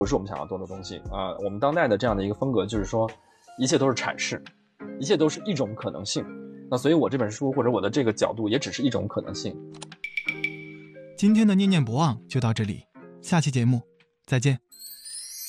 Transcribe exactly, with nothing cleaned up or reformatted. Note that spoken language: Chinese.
不是我们想要做的东西啊、呃。我们当代的这样的一个风格就是说，一切都是阐释，一切都是一种可能性。那所以我这本书或者我的这个角度也只是一种可能性。 今天的念念不忘就到这里，下期节目再见。